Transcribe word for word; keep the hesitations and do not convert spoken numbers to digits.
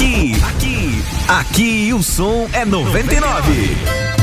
Aqui, aqui, aqui o som é noventa e nove.